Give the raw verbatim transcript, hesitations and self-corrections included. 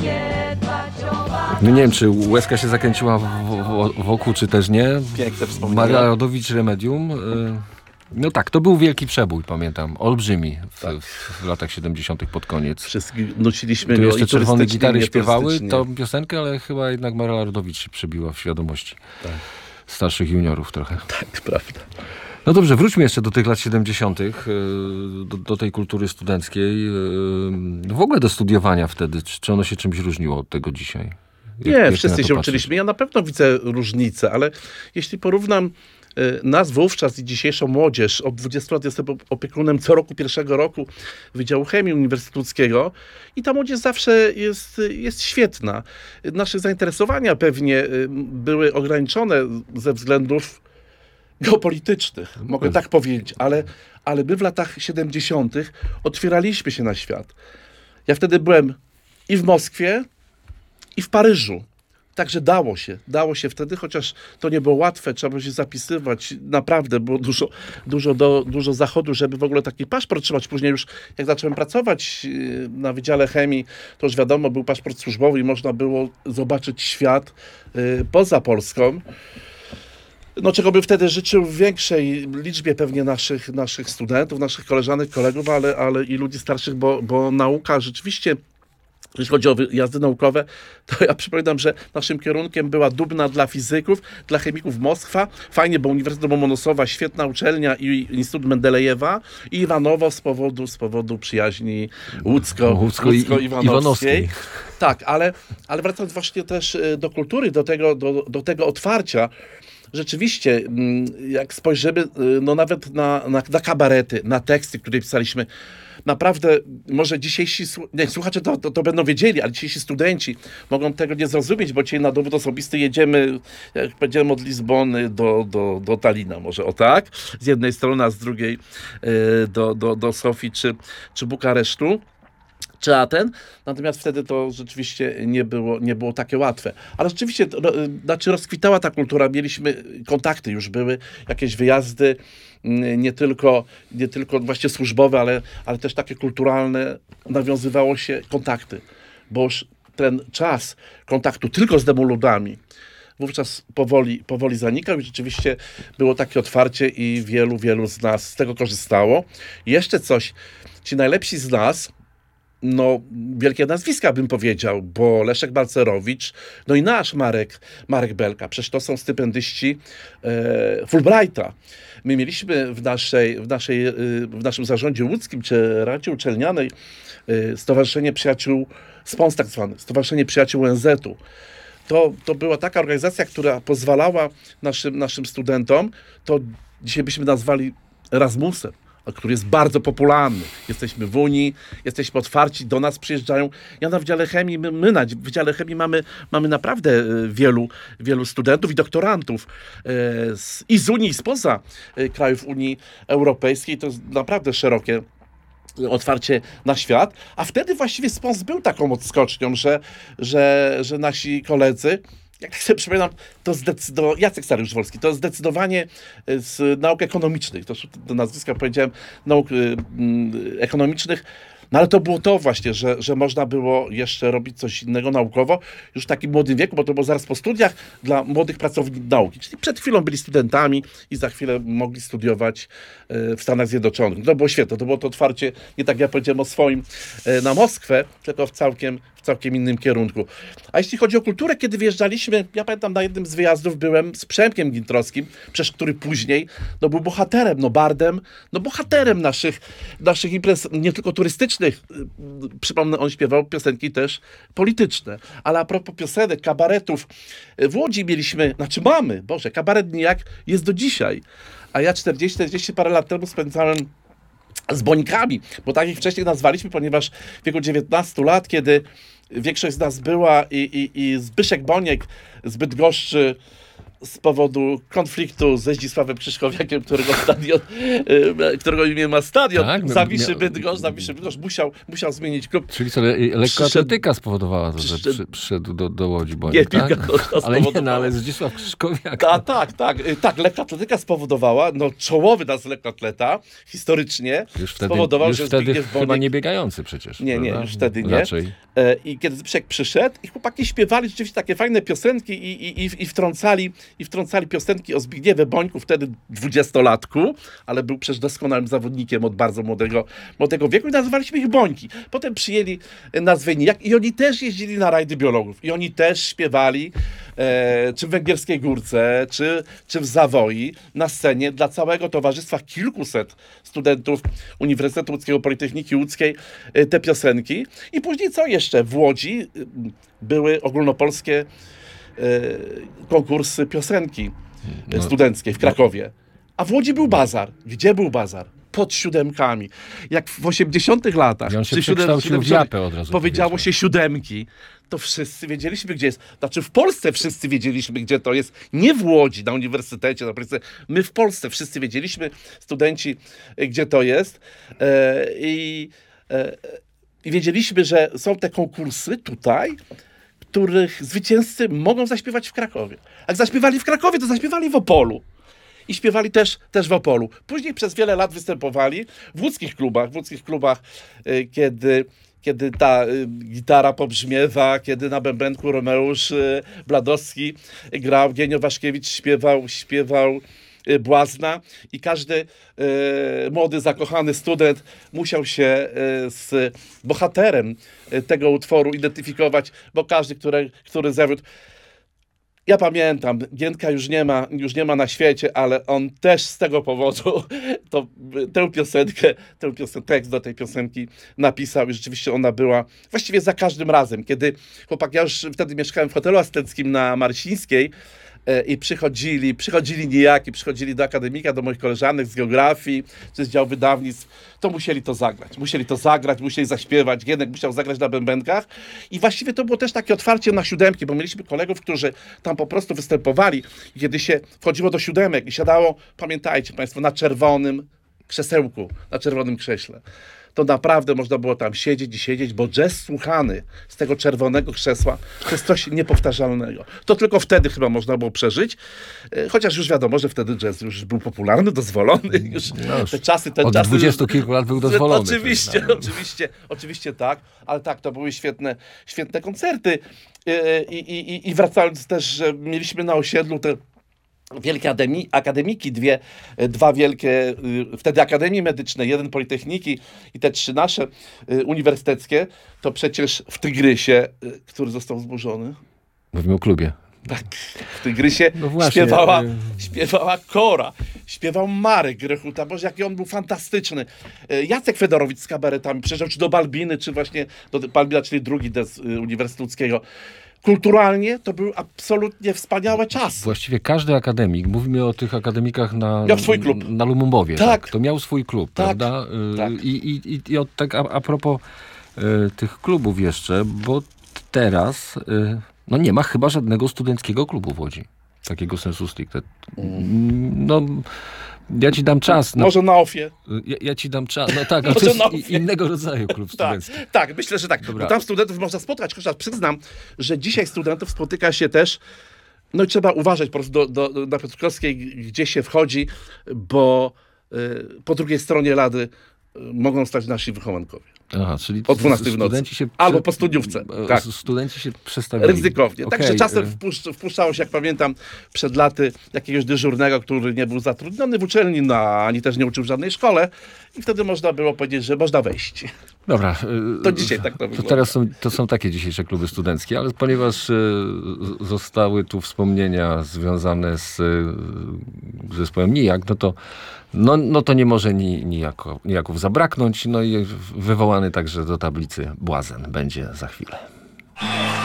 No nie wiem, czy łezka się zakręciła w, w, wokół, czy też nie. Piękne wspomnienia. Maria Rodowicz, Remedium. No tak, to był wielki przebój, pamiętam. Olbrzymi w, Tak. w latach siedemdziesiątych pod koniec. Wszyscy nosiliśmy Tu go jeszcze i czerwone turystycznie, gitary i śpiewały nieturystycznie. tą piosenkę, ale chyba jednak Maria Rodowicz się przebiła w świadomości Tak. starszych juniorów trochę. Tak, prawda. No dobrze, wróćmy jeszcze do tych lat siedemdziesiątych, do, do tej kultury studenckiej. W ogóle do studiowania wtedy. Czy, czy ono się czymś różniło od tego dzisiaj? Jak- Nie, jak ty wszyscy na to się patrzysz? uczyliśmy. Ja na pewno widzę różnicę, ale jeśli porównam y, nas wówczas i dzisiejszą młodzież, od dwudziestu lat jestem opiekunem co roku, pierwszego roku Wydziału Chemii Uniwersytetu Łódzkiego i ta młodzież zawsze jest, jest świetna. Nasze zainteresowania pewnie y, były ograniczone ze względów geopolitycznych, mogę tak powiedzieć, ale, ale my w latach siedemdziesiątych otwieraliśmy się na świat. Ja wtedy byłem i w Moskwie, i w Paryżu. Także dało się, dało się wtedy, chociaż to nie było łatwe, trzeba było się zapisywać, naprawdę było dużo, dużo, do, dużo zachodu, żeby w ogóle taki paszport trzymać. Później już jak zacząłem pracować yy, na Wydziale Chemii, to już wiadomo, był paszport służbowy i można było zobaczyć świat yy, poza Polską. No, czego bym wtedy życzył w większej liczbie pewnie naszych, naszych studentów, naszych koleżanek, kolegów, ale, ale i ludzi starszych, bo, bo nauka rzeczywiście, jeśli chodzi o wyjazdy naukowe, to ja przypominam, że naszym kierunkiem była Dubna dla fizyków, dla chemików Moskwa. Fajnie, bo Uniwersytet Lomonosowa, świetna uczelnia i Instytut Mendelejewa i Iwanowo z powodu, z powodu przyjaźni łódzko, Łódzko i- łódzko-iwanowskiej. iwanowskiej. Tak, ale, ale wracając właśnie też y, do kultury, do tego, do, do tego otwarcia, rzeczywiście, mm, jak spojrzymy y, no nawet na, na, na kabarety, na teksty, które pisaliśmy, naprawdę, może dzisiejsi słu- nie, słuchacze to, to, to będą wiedzieli, ale dzisiejsi studenci mogą tego nie zrozumieć, bo dzisiaj na dowód osobisty jedziemy, jak powiedziałem, od Lizbony do, do, do Talina, może o tak, z jednej strony, a z drugiej y, do, do, do Sofii czy, czy Bukaresztu. Czy Aten, natomiast wtedy to rzeczywiście nie było, nie było takie łatwe. Ale rzeczywiście, ro, znaczy rozkwitała ta kultura, mieliśmy kontakty, już były jakieś wyjazdy, mm, nie tylko, nie tylko właśnie służbowe, ale, ale też takie kulturalne, nawiązywało się kontakty, bo już ten czas kontaktu tylko z demoludami wówczas powoli, powoli zanikał i rzeczywiście było takie otwarcie i wielu, wielu z nas z tego korzystało. I jeszcze coś, ci najlepsi z nas, no, wielkie nazwiska bym powiedział, bo Leszek Balcerowicz, no i nasz Marek, Marek Belka, przecież to są stypendyści e, Fulbrighta. My mieliśmy w, naszej, w, naszej, e, w naszym zarządzie łódzkim, czy Radzie Uczelnianej, e, Stowarzyszenie Przyjaciół, SPONS tak zwane, Stowarzyszenie Przyjaciół O N Z-u. To, to była taka organizacja, która pozwalała naszym, naszym studentom, to dzisiaj byśmy nazwali Erasmusem, który jest bardzo popularny. Jesteśmy w Unii, jesteśmy otwarci, do nas przyjeżdżają. Ja na Wydziale Chemii, my, my na Wydziale Chemii mamy, mamy naprawdę e, wielu, wielu studentów i doktorantów e, z, i z Unii, i spoza e, krajów Unii Europejskiej. To jest naprawdę szerokie otwarcie na świat, a wtedy właściwie SPONS był taką odskocznią, że, że, że nasi koledzy, jak tak sobie przypominam, to zdecydowanie, Jacek Saryusz-Wolski, to zdecydowanie z nauk ekonomicznych, to do nazwiska powiedziałem, nauk y, y, ekonomicznych, no ale to było to właśnie, że, że można było jeszcze robić coś innego naukowo, już w takim młodym wieku, bo to było zaraz po studiach dla młodych pracowników nauki, czyli przed chwilą byli studentami i za chwilę mogli studiować y, w Stanach Zjednoczonych. To było świetne, to było to otwarcie, nie tak jak ja powiedziałem o swoim, y, na Moskwę, tylko w całkiem całkiem innym kierunku. A jeśli chodzi o kulturę, kiedy wjeżdżaliśmy, ja pamiętam, na jednym z wyjazdów byłem z Przemkiem Gintrowskim, przecież który później no, był bohaterem, no bardem, no bohaterem naszych, naszych imprez, nie tylko turystycznych. Przypomnę, on śpiewał piosenki też polityczne. Ale a propos piosenek, kabaretów, w Łodzi mieliśmy, znaczy mamy, Boże, kabaret nijak jest do dzisiaj. A ja czterdzieści czterdzieści parę lat temu spędzałem z Bonikami, bo tak ich wcześniej nazwaliśmy, ponieważ w wieku dziewiętnastu lat, kiedy większość z nas była i, i, i Zbyszek Boniek z Bydgoszczy z powodu konfliktu ze Zdzisławem Krzyszkowiakiem, którego stadion, y, którego imię ma stadion, Tak, Zawiszy mia- Bydgoszcz, Zawiszy Bydgoszcz, musiał, musiał zmienić klub. Czyli co, le- lekkoatletyka Przyszedł- spowodowała to, że przyszedł- przy, przyszedł do, do Łodzi Boniek, Nie, piłka tak? nożna Ale nie, no, spowodowała. ale Zdzisław Krzyszkowiak. Ta, tak, tak, y, tak, lekkoatletyka spowodowała, no czołowy nas lekkoatleta, historycznie, Już wtedy, spowodował, już że wtedy Zbigniew chyba Boniek- nie biegający przecież. Nie, nie, prawda? już wtedy nie. Raczej. I kiedy Zbyszek przyszedł i chłopaki śpiewali rzeczywiście takie fajne piosenki i, i, i, i, wtrącali, i wtrącali piosenki o Zbigniewie Bońku, wtedy dwudziestolatku, ale był przecież doskonałym zawodnikiem od bardzo młodego, młodego wieku i nazywaliśmy ich Bońki. Potem przyjęli nazwę Nijak i oni też jeździli na rajdy biologów i oni też śpiewali e, czy w Węgierskiej Górce, czy, czy w Zawoi na scenie dla całego towarzystwa kilkuset studentów Uniwersytetu Łódzkiego, Politechniki Łódzkiej e, te piosenki. I później co jeszcze? W Łodzi e, były ogólnopolskie e, konkursy piosenki e, No. studenckiej w Krakowie. A w Łodzi był bazar. Gdzie był bazar? Pod siódemkami. Jak w osiemdziesiątych latach, I on się czy przekształcił w Japę od razu. powiedziało powiedzmy. się siódemki, to wszyscy wiedzieliśmy, gdzie jest. Znaczy w Polsce wszyscy wiedzieliśmy, gdzie to jest. Nie w Łodzi, na uniwersytecie, na Polsce. My w Polsce wszyscy wiedzieliśmy, studenci, gdzie to jest. E, I e, i wiedzieliśmy, że są te konkursy tutaj, których zwycięzcy mogą zaśpiewać w Krakowie. Jak zaśpiewali w Krakowie, to zaśpiewali w Opolu. I śpiewali też, też w Opolu. Później przez wiele lat występowali w łódzkich klubach, w łódzkich klubach, y, kiedy, kiedy ta y, gitara pobrzmiewa, kiedy na bębenku Romeusz y, Bladowski grał, Gienio Waszkiewicz śpiewał, śpiewał y, Błazna i każdy y, młody, zakochany student musiał się y, z bohaterem y, tego utworu identyfikować, bo każdy, który, który zawiódł. Ja pamiętam, Gienka już nie ma, już nie ma na świecie, ale on też z tego powodu to, tę piosenkę, tę piosen- tekst do tej piosenki napisał i rzeczywiście ona była właściwie za każdym razem, kiedy chłopak, ja już wtedy mieszkałem w hotelu asystenckim na Marcińskiej e, i przychodzili, przychodzili nijaki, przychodzili do akademika, do moich koleżanek z geografii, czy z działu wydawnictw, to musieli to zagrać. Musieli to zagrać, musieli zaśpiewać. Gienek musiał zagrać na bębenkach. I właściwie to było też takie otwarcie na siódemki, bo mieliśmy kolegów, którzy tam po prostu występowali. I kiedy się wchodziło do siódemek i siadało, pamiętajcie państwo, na czerwonym krzesełku, na czerwonym krześle, to naprawdę można było tam siedzieć i siedzieć, bo jazz słuchany z tego czerwonego krzesła to jest coś niepowtarzalnego. To tylko wtedy chyba można było przeżyć, e, chociaż już wiadomo, że wtedy jazz już był popularny, dozwolony, już No już te czasy, te od czasy... dwudziestu kilku lat był dozwolony. Oczywiście, No. oczywiście, oczywiście tak, ale tak, to były świetne, świetne koncerty. E, I, i, i, i wracając też, że mieliśmy na osiedlu te wielkie akademi- akademiki, dwie, e, dwa wielkie, y, wtedy akademie medyczne, jeden politechniki i te trzy nasze y, uniwersyteckie, to przecież w Tygrysie, y, który został zburzony, Mówimy o klubie. tak, w Tygrysie No właśnie, śpiewała, y- śpiewała Kora, śpiewał Marek Grechuta, boże jaki on był fantastyczny. Y, Jacek Fedorowicz z kabaretami przyjeżdżał czy do Balbiny, czy właśnie do Balbina, czyli drugi des y, Uniwersytetu Łódzkiego. Kulturalnie to były absolutnie wspaniałe czasy. Właściwie każdy akademik, mówimy o tych akademikach na, Miał swój klub. na Lumumbowie, Tak. tak. To miał swój klub, Tak. prawda? Y, Tak. I, i, i, i od tak a, a propos y, tych klubów jeszcze, bo t- teraz y, no nie ma chyba żadnego studenckiego klubu w Łodzi. Takiego sensu stricte. Mm. No, ja ci dam czas. Na, Może na ofie. ja, ja ci dam czas. No tak, ale Może to jest na i- ofie. innego rodzaju klub Tak, studencki. tak, myślę, że tak. Dobra. Bo tam studentów można spotkać, chociaż przyznam, że dzisiaj studentów spotyka się też, no i trzeba uważać po prostu do, do, do, na Piotrkowskiej, gdzie się wchodzi, bo y, po drugiej stronie lady y, mogą stać nasi wychowankowie. Aha, czyli O dwunastej w nocy. studenci się Albo po studniówce, e, tak. Studenci się przestawili. Ryzykownie. Także Okej, czasem e, wpuszcz, wpuszczało się, jak pamiętam, przed laty jakiegoś dyżurnego, który nie był zatrudniony w uczelni, no, ani też nie uczył w żadnej szkole i wtedy można było powiedzieć, że można wejść. Dobra. e, To dzisiaj tak to To wygląda. teraz są, to są takie dzisiejsze kluby studenckie, ale ponieważ e, z- zostały tu wspomnienia związane z e, zespołem Nijak, no to, no, no to nie może ni, nijako, nijaków zabraknąć. No i wywołany także do tablicy Błazen będzie za chwilę.